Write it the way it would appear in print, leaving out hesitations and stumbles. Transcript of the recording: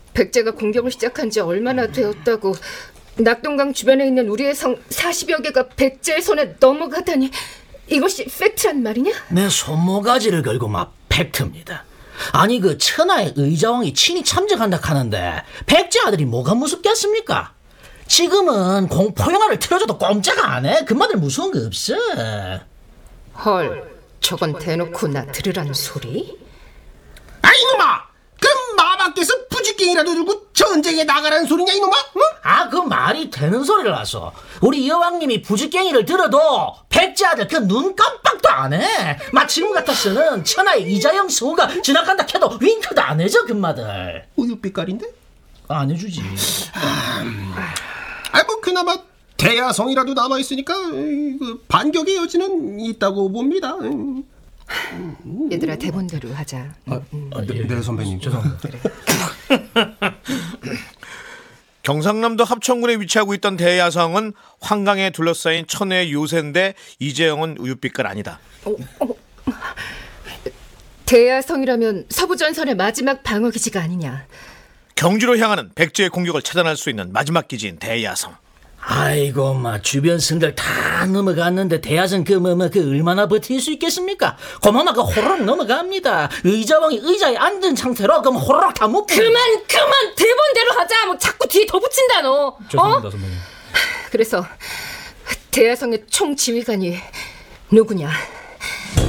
백제가 공격을 시작한 지 얼마나 되었다고. 낙동강 주변에 있는 우리의 성 40여 개가 백제의 손에 넘어가다니, 이것이 팩트란 말이냐? 내 손모가지를 걸고 막 팩트입니다. 아니 그 천하의 의자왕이 친히 참석한다 하는데 백제 아들이 뭐가 무섭겠습니까? 지금은 공포 영화를 틀어줘도 꼼짝 안 해. 그마들 무서운 거 없어. 헐, 저건 대놓고 나 들으라는 소리? 아 이놈아! 그럼 마밖에서 부지깽이라도 들고 전쟁에 나가라는 소리냐 이놈아? 응? 아, 그 말이 되는 소리를 하소. 우리 여왕님이 부지깽이를 들어도 백제 아들 그 눈 깜빡도 안 해. 지금 같았으면 천하의 이자영 성우가 지나간다 해도 윙크도 안 해줘 금마들. 우유빛깔인데? 안 해주지. 뭐 그나마 대야성이라도 남아있으니까 그 반격의 여지는 있다고 봅니다. 얘들아, 대본대로 하자. 네 선배님. 죄송합니다. 경상남도 합천군에 위치하고 있던 대야성은 환강에 둘러싸인 천혜의 요새인데 이재영은 우유빛깔 아니다. 대야성이라면 서부전선의 마지막 방어기지가 아니냐. 경주로 향하는 백제의 공격을 차단할 수 있는 마지막 기지인 대야성. 아이고, 주변 성들 다 넘어갔는데 대야성 그 얼마나 버틸 수 있겠습니까? 고마마 그 호로록 넘어갑니다. 의자왕이 의자에 앉은 상태로 그럼 호로록 다 못. 그만 대본대로 하자. 뭐 자꾸 뒤에 더 붙인다 너. 죄송합니다, 선배님. 그래서 대야성의 총지휘관이 누구냐?